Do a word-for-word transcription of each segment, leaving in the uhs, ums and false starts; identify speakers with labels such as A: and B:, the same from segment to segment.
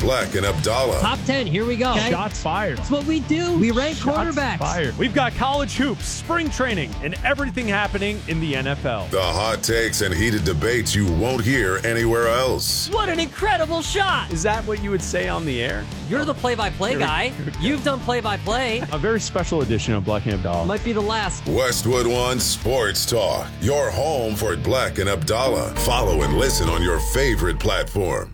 A: Black and Abdallah.
B: Top ten, here we go.
C: Okay. Shots fired.
B: That's what we do. We rank
C: Shots
B: quarterbacks.
C: Fired. We've got college hoops, spring training, and everything happening in the N F L.
A: The hot takes and heated debates you won't hear anywhere else.
B: What an incredible shot.
C: Is that what you would say on the air?
B: You're the play-by-play guy. You've done play-by-play.
C: A very special edition of Black and Abdallah.
B: Might be the last.
A: Westwood One Sports Talk. Your home for Black and Abdallah. Follow and listen on your favorite platform.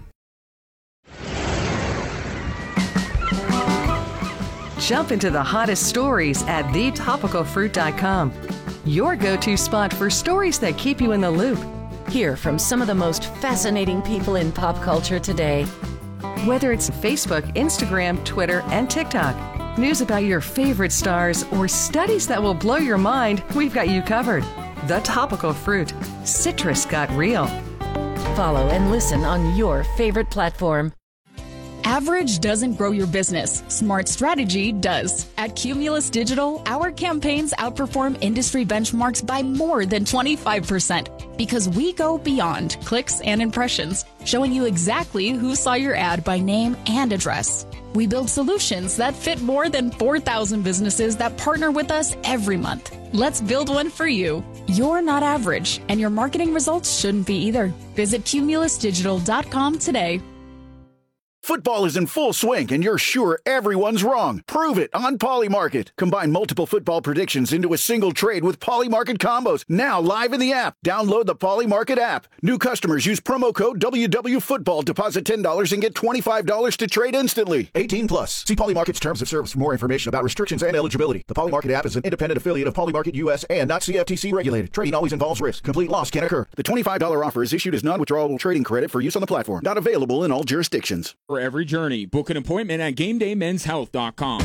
D: Jump into the hottest stories at the topical fruit dot com. Your go-to spot for stories that keep you in the loop.
E: Hear from some of the most fascinating people in pop culture today.
D: Whether it's Facebook, Instagram, Twitter, and TikTok, news about your favorite stars, or studies that will blow your mind, we've got you covered. The Topical Fruit. Citrus got real.
E: Follow and listen on your favorite platform.
F: Average doesn't grow your business. Smart strategy does. At Cumulus Digital, our campaigns outperform industry benchmarks by more than twenty-five percent because we go beyond clicks and impressions, showing you exactly who saw your ad by name and address. We build solutions that fit more than four thousand businesses that partner with us every month. Let's build one for you. You're not average, and your marketing results shouldn't be either. Visit cumulus digital dot com today.
G: Football is in full swing, and you're sure everyone's wrong. Prove it on Polymarket. Combine multiple football predictions into a single trade with Polymarket combos. Now live in the app. Download the Polymarket app. New customers use promo code W W Football. Deposit ten dollars and get twenty-five dollars to trade instantly. eighteen plus. See Polymarket's terms of service for more information about restrictions and eligibility. The Polymarket app is an independent affiliate of Polymarket U S and not C F T C regulated. Trading always involves risk. Complete loss can occur. The twenty-five dollars offer is issued as non-withdrawable trading credit for use on the platform. Not available in all jurisdictions.
H: For every journey, book an appointment at game day men's health dot com.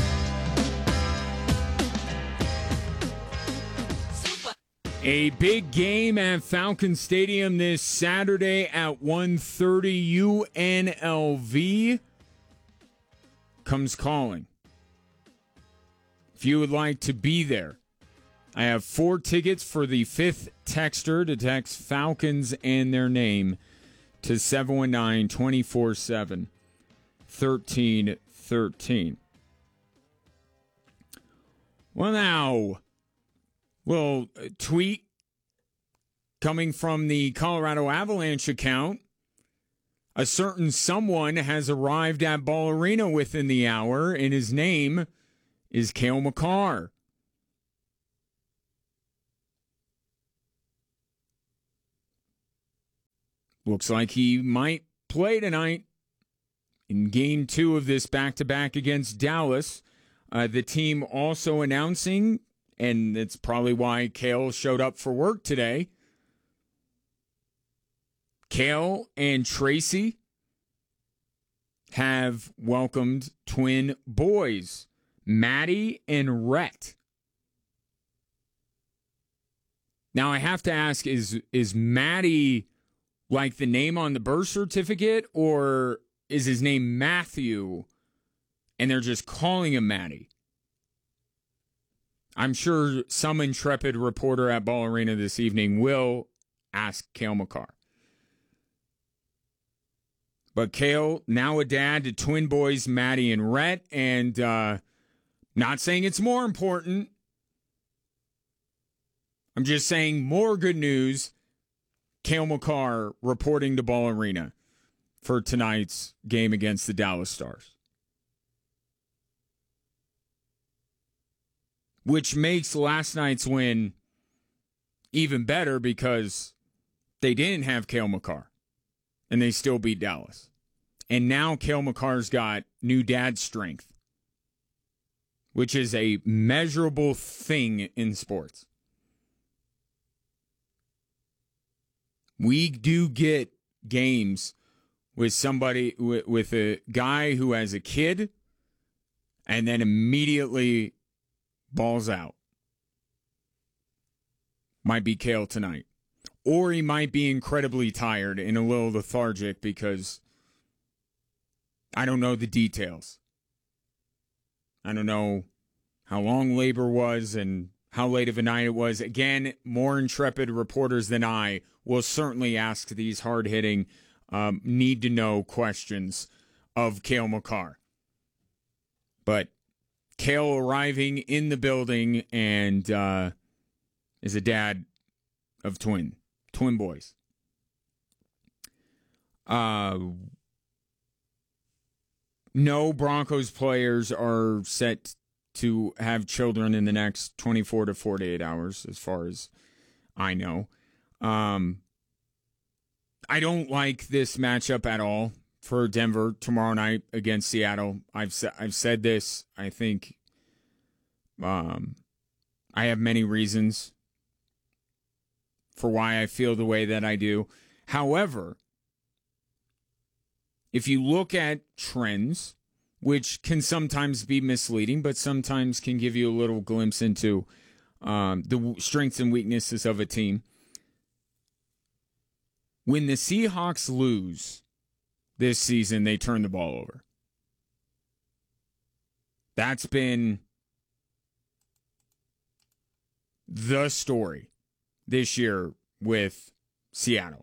H: A big game at Falcon Stadium this Saturday at one thirty. U N L V comes calling. If you would like to be there, I have four tickets for the fifth texter to text Falcons and their name to seven one nine, two four seven, one three one three. Well, now, little tweet coming from the Colorado Avalanche account. A certain someone has arrived at Ball Arena within the hour, and his name is Cale Makar. Looks like he might play tonight in game two of this back-to-back against Dallas. Uh, the team also announcing, and it's probably why Cale showed up for work today, Cale and Tracy have welcomed twin boys, Maddie and Rhett. Now, I have to ask, is is Maddie like the name on the birth certificate, or is his name Matthew, and they're just calling him Maddie? I'm sure some intrepid reporter at Ball Arena this evening will ask Cale Makar. But Cale, now a dad to twin boys, Maddie and Rhett, and uh, not saying it's more important. I'm just saying more good news. Cale Makar reporting to Ball Arena for tonight's game against the Dallas Stars. Which makes last night's win even better because they didn't have Cale Makar, and they still beat Dallas. And now Cale Makar's got new dad strength, which is a measurable thing in sports. We do get games with somebody, with, with a guy who has a kid and then immediately balls out. Might be Cale tonight. Or he might be incredibly tired and a little lethargic because I don't know the details. I don't know how long labor was and how late of a night it was. Again, more intrepid reporters than I will certainly ask these hard-hitting, um, need-to-know questions of Cale Makar. But Cale arriving in the building and uh, is a dad of twin, twin boys. Uh, no Broncos players are set to have children in the next twenty-four to forty-eight hours, as far as I know. Um, I don't like this matchup at all for Denver tomorrow night against Seattle. I've sa- I've said this. I think um, I have many reasons for why I feel the way that I do. However, if you look at trends, which can sometimes be misleading, but sometimes can give you a little glimpse into um, the strengths and weaknesses of a team. When the Seahawks lose this season, they turn the ball over. That's been the story this year with Seattle.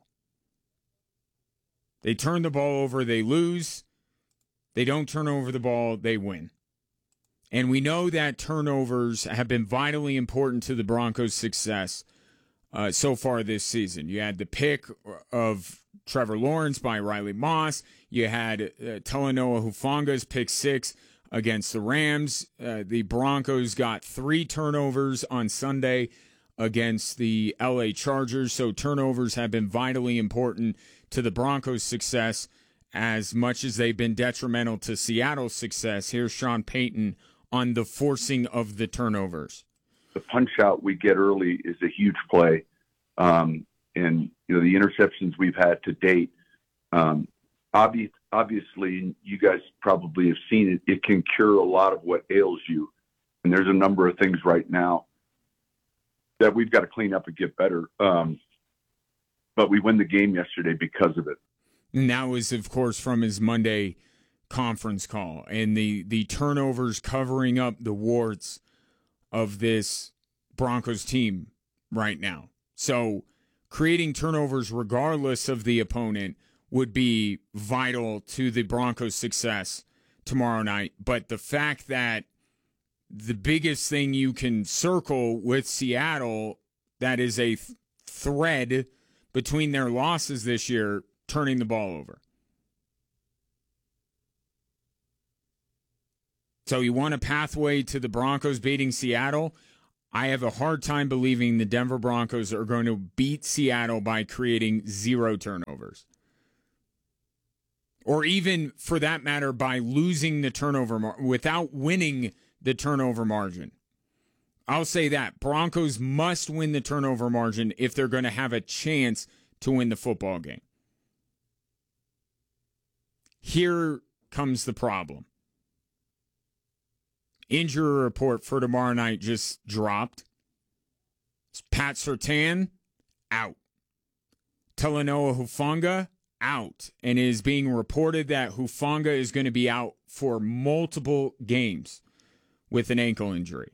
H: They turn the ball over, they lose. They don't turn over the ball, they win. And we know that turnovers have been vitally important to the Broncos' success uh, so far this season. You had the pick of Trevor Lawrence by Riley Moss. You had uh, Talanoa Hufanga's pick six against the Rams. Uh, the Broncos got three turnovers on Sunday against the L A Chargers. So turnovers have been vitally important to the Broncos' success as much as they've been detrimental to Seattle's success. Here's Sean Payton on the forcing of the turnovers.
I: The punch out we get early is a huge play. Um, and, you know, the interceptions we've had to date, um, obvi- obviously, you guys probably have seen it. It can cure a lot of what ails you. And there's a number of things right now that we've got to clean up and get better. Um, but we win the game yesterday because of it.
H: And that was, of course, from his Monday conference call. And the, the turnovers covering up the warts of this Broncos team right now. So creating turnovers regardless of the opponent would be vital to the Broncos' success tomorrow night. But the fact that the biggest thing you can circle with Seattle that is a th- thread between their losses this year, turning the ball over. So you want a pathway to the Broncos beating Seattle? I have a hard time believing the Denver Broncos are going to beat Seattle by creating zero turnovers. Or even, for that matter, by losing the turnover mar- without winning the turnover margin. I'll say that. Broncos must win the turnover margin if they're going to have a chance to win the football game. Here comes the problem. Injury report for tomorrow night just dropped. Pat Surtain, out. Talanoa Hufanga, out. And it is being reported that Hufanga is going to be out for multiple games with an ankle injury.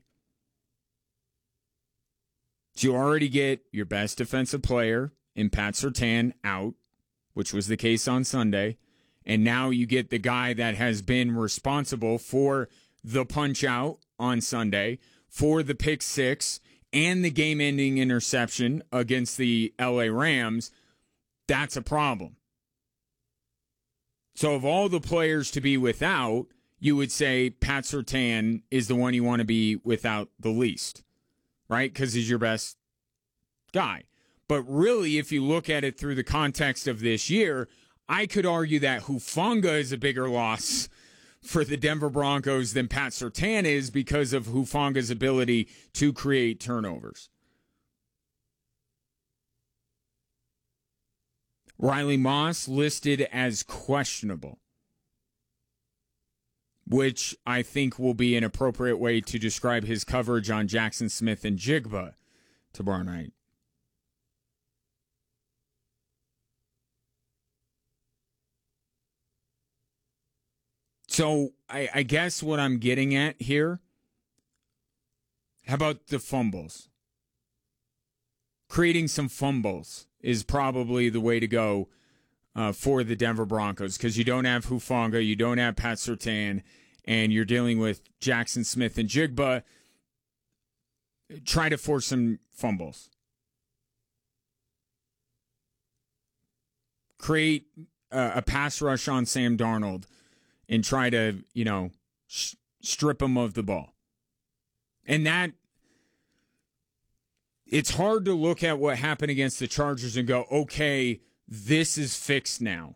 H: So you already get your best defensive player in Pat Surtain out, which was the case on Sunday. And now you get the guy that has been responsible for the punch out on Sunday, for the pick six, and the game-ending interception against the L A Rams. That's a problem. So of all the players to be without, you would say Pat Surtain is the one you want to be without the least, right? Because he's your best guy. But really, if you look at it through the context of this year, I could argue that Hufanga is a bigger loss for the Denver Broncos than Pat Surtain is because of Hufanga's ability to create turnovers. Riley Moss listed as questionable, which I think will be an appropriate way to describe his coverage on Jackson Smith and Jigba tomorrow night. So I, I guess what I'm getting at here, how about the fumbles? Creating some fumbles is probably the way to go uh, for the Denver Broncos because you don't have Hufanga, you don't have Pat Surtain, and you're dealing with Jackson Smith and Jigba. Try to force some fumbles. Create uh, a pass rush on Sam Darnold and try to, you know, sh- strip him of the ball. And that, it's hard to look at what happened against the Chargers and go, okay, this is fixed now.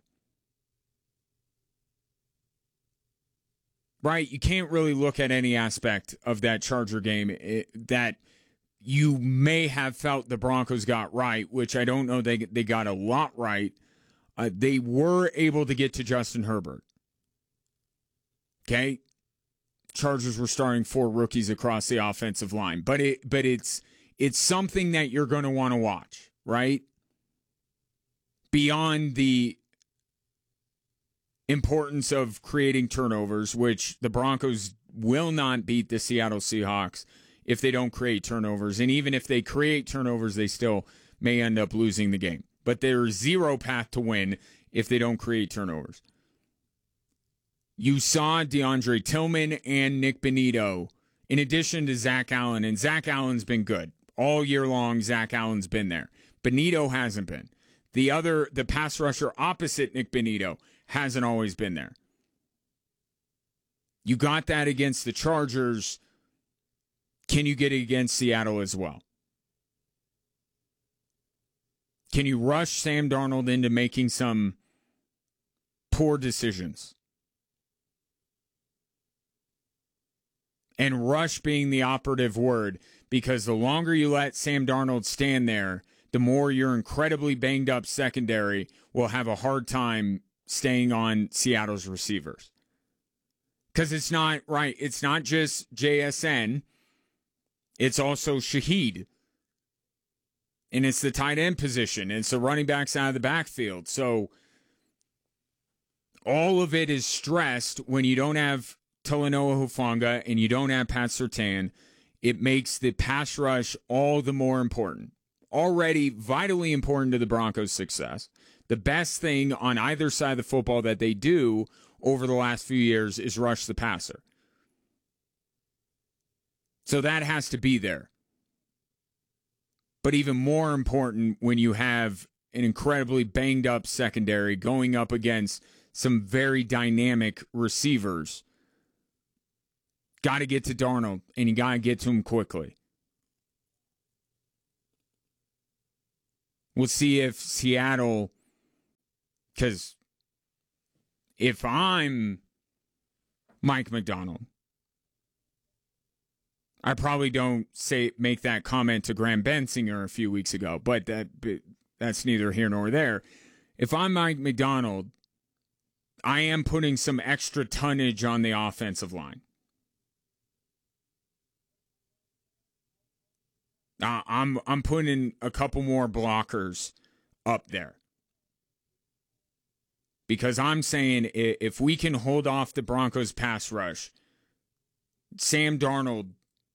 H: Right? You can't really look at any aspect of that Charger game it, that you may have felt the Broncos got right, which I don't know they they got a lot right. Uh, they were able to get to Justin Herbert. Okay? Chargers were starting four rookies across the offensive line. But it but it's it's something that you're going to want to watch, right? Beyond the importance of creating turnovers, which the Broncos will not beat the Seattle Seahawks if they don't create turnovers. And even if they create turnovers, they still may end up losing the game. But there's zero path to win if they don't create turnovers. You saw DeAndre Tillman and Nick Bonitto, in addition to Zach Allen, and Zach Allen's been good. All year long, Zach Allen's been there. Bonitto hasn't been. The other, the pass rusher opposite Nick Bonitto hasn't always been there. You got that against the Chargers. Can you get it against Seattle as well? Can you rush Sam Darnold into making some poor decisions? And rush being the operative word, because the longer you let Sam Darnold stand there, the more your incredibly banged up secondary will have a hard time staying on Seattle's receivers. Because it's not, right, it's not just J S N, it's also Shaheed. And it's the tight end position. It's the running backs out of the backfield. So all of it is stressed when you don't have Talanoa Hufanga and you don't have Pat Surtain. It makes the pass rush all the more important. Already vitally important to the Broncos' success. The best thing on either side of the football that they do over the last few years is rush the passer. So that has to be there. But even more important when you have an incredibly banged up secondary going up against some very dynamic receivers. Got to get to Darnold, and you got to get to him quickly. We'll see if Seattle, because if I'm Mike Macdonald, I probably don't say make that comment to Graham Bensinger a few weeks ago, but that that's neither here nor there. If I'm Mike Macdonald, I am putting some extra tonnage on the offensive line. Uh, I'm I'm putting a couple more blockers up there. Because I'm saying if we can hold off the Broncos' pass rush, Sam Darnold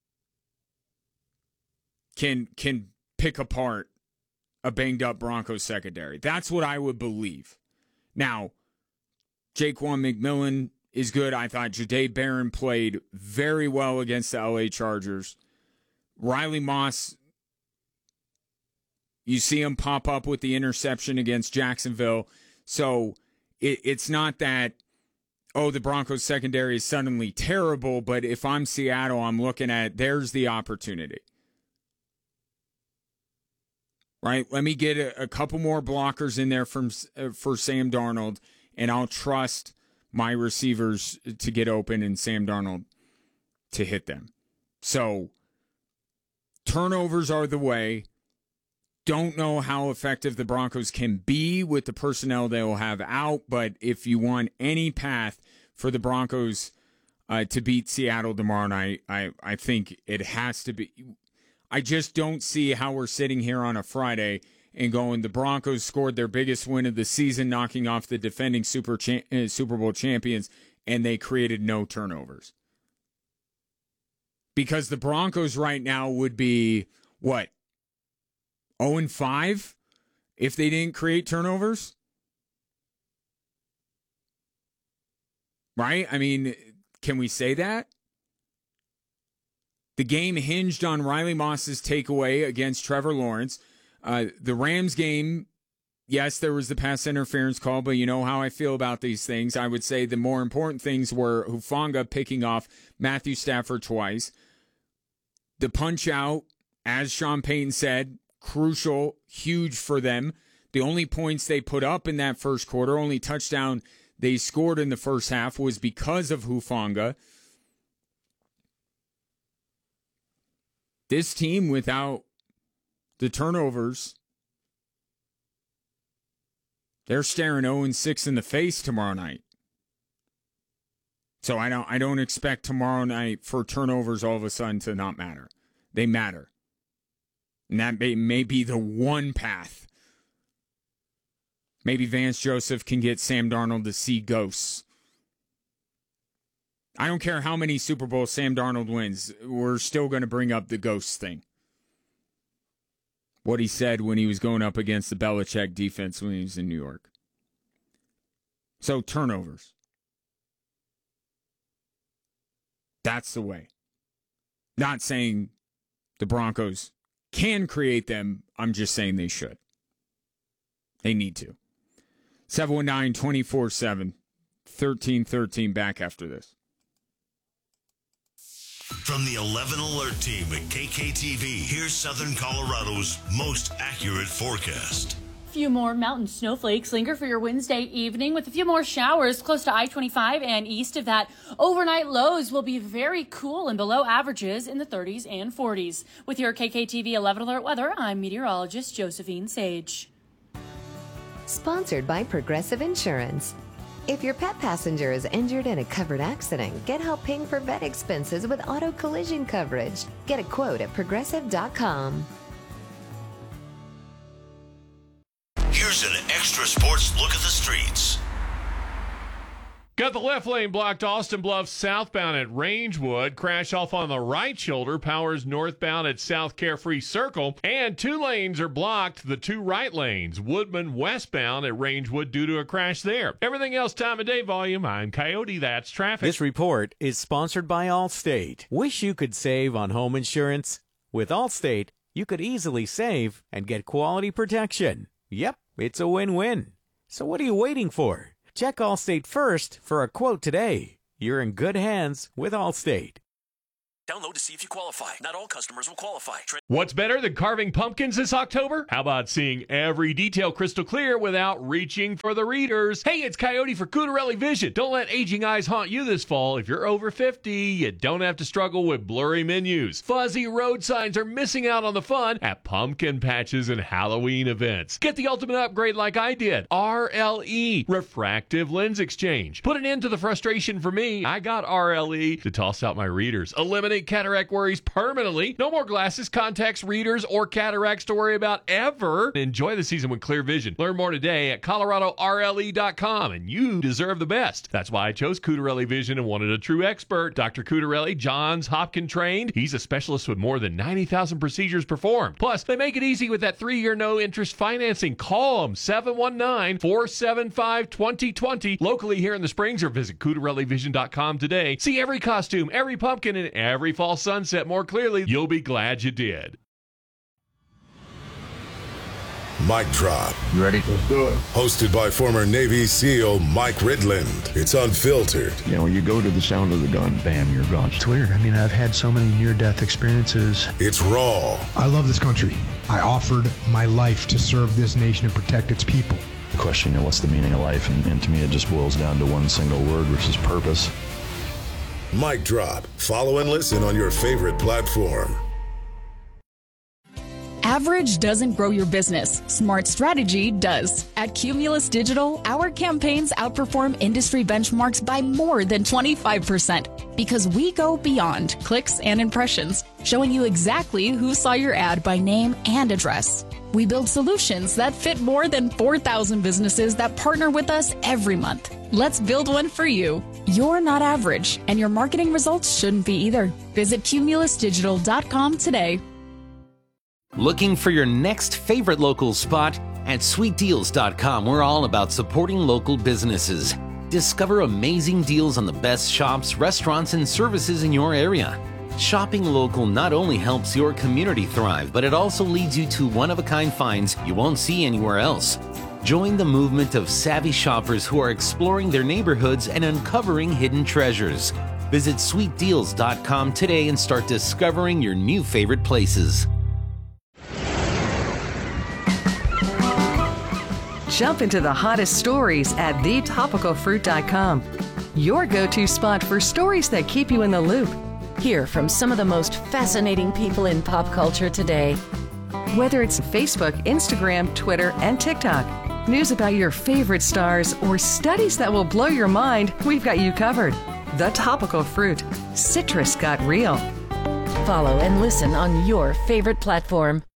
H: can can pick apart a banged-up Broncos secondary. That's what I would believe. Now, Jaquan McMillan is good. I thought Jahdae Barron played very well against the L A Chargers. Riley Moss, you see him pop up with the interception against Jacksonville. So it, it's not that, oh, the Broncos secondary is suddenly terrible, but if I'm Seattle, I'm looking at, there's the opportunity. Right? Let me get a, a couple more blockers in there from uh, for Sam Darnold, and I'll trust my receivers to get open and Sam Darnold to hit them. So turnovers are the way. Don't know how effective the Broncos can be with the personnel they will have out, but if you want any path for the Broncos uh, to beat Seattle tomorrow night, I, I think it has to be. I just don't see how we're sitting here on a Friday and going, the Broncos scored their biggest win of the season, knocking off the defending Super, cha- uh, Super Bowl champions, and they created no turnovers. Because the Broncos right now would be, what, oh and five if they didn't create turnovers? Right? I mean, can we say that? The game hinged on Riley Moss's takeaway against Trevor Lawrence. Uh, the Rams game, yes, there was the pass interference call, but you know how I feel about these things. I would say the more important things were Hufanga picking off Matthew Stafford twice. The punch out, as Sean Payton said, crucial, huge for them. The only points they put up in that first quarter, only touchdown they scored in the first half was because of Hufanga. This team, without the turnovers, they're staring oh and six in the face tomorrow night. So I don't I don't expect tomorrow night for turnovers all of a sudden to not matter. They matter. And that may, may be the one path. Maybe Vance Joseph can get Sam Darnold to see ghosts. I don't care how many Super Bowls Sam Darnold wins. We're still going to bring up the ghost thing. What he said when he was going up against the Belichick defense when he was in New York. So turnovers. That's the way. Not saying the Broncos can create them. I'm just saying they should. They need to. seven one nine, two four seven, one three one three. Back after this.
J: From the eleven Alert Team at K K T V, here's Southern Colorado's most accurate forecast.
K: A few more mountain snowflakes linger for your Wednesday evening with a few more showers close to I twenty-five and east of that. Overnight lows will be very cool and below averages in the thirties and forties. With your K K T V eleven Alert weather, I'm meteorologist Josephine Sage.
L: Sponsored by Progressive Insurance. If your pet passenger is injured in a covered accident, get help paying for vet expenses with auto collision coverage. Get a quote at progressive dot com.
J: Here's an extra sports look at the streets.
C: Got the left lane blocked Austin Bluff southbound at Rangewood. Crash off on the right shoulder powers northbound at South Carefree Circle. And two lanes are blocked, the two right lanes. Woodman westbound at Rangewood due to a crash there. Everything else time of day volume. I'm Coyote. That's traffic.
M: This report is sponsored by Allstate. Wish you could save on home insurance? With Allstate, you could easily save and get quality protection. Yep, it's a win-win. So what are you waiting for? Check Allstate first for a quote today. You're in good hands with Allstate.
N: Download to see if you qualify. Not all customers will qualify. Tra-
C: What's better than carving pumpkins this October? How about seeing every detail crystal clear without reaching for the readers? Hey, it's Coyote for Cutarelli Vision. Don't let aging eyes haunt you this fall. If you're over fifty, you don't have to struggle with blurry menus. Fuzzy road signs are missing out on the fun at pumpkin patches and Halloween events. Get the ultimate upgrade like I did. R L E, Refractive Lens Exchange. Put an end to the frustration for me. I got R L E to toss out my readers. Eliminate cataract worries permanently. No more glasses, contacts, readers, or cataracts to worry about ever. Enjoy the season with clear vision. Learn more today at Colorado R L E dot com, and you deserve the best. That's why I chose Cutarelli Vision and wanted a true expert. Doctor Cutarelli, Johns Hopkins trained. He's a specialist with more than ninety thousand procedures performed. Plus, they make it easy with that three-year no-interest financing. Call them, seven one nine, four seven five, two zero two zero. Locally here in the Springs, or visit Cutarelli Vision dot com today. See every costume, every pumpkin, and every fall sunset more clearly. You'll be glad you did.
A: Mic Drop.
O: You ready? Let's do it.
A: Hosted by former Navy SEAL Mike Ridland. It's unfiltered.
O: You know, when you go to the sound of the gun, bam, you're gone.
P: It's weird. I mean, I've had so many near-death experiences.
A: It's raw.
Q: I love this country. I offered my life to serve this nation and protect its people.
O: The question, you know, what's the meaning of life? And, and to me, it just boils down to one single word, which is purpose.
A: Mic Drop. Follow and listen on your favorite platform.
F: Average doesn't grow your business. Smart strategy does. At Cumulus Digital, our campaigns outperform industry benchmarks by more than twenty-five percent because we go beyond clicks and impressions, showing you exactly who saw your ad by name and address. We build solutions that fit more than four thousand businesses that partner with us every month. Let's build one for you. You're not average, and your marketing results shouldn't be either. Visit cumulus digital dot com today.
R: Looking for your next favorite local spot? At sweet deals dot com, we're all about supporting local businesses. Discover amazing deals on the best shops, restaurants, and services in your area. Shopping local not only helps your community thrive, but it also leads you to one-of-a-kind finds you won't see anywhere else. Join the movement of savvy shoppers who are exploring their neighborhoods and uncovering hidden treasures. Visit sweet deals dot com today and start discovering your new favorite places.
D: Jump into the hottest stories at the topical fruit dot com. Your go-to spot for stories that keep you in the loop.
E: Hear from some of the most fascinating people in pop culture today.
D: Whether it's Facebook, Instagram, Twitter, and TikTok, news about your favorite stars, or studies that will blow your mind, we've got you covered. The Topical Fruit. Citrus got real.
E: Follow and listen on your favorite platform.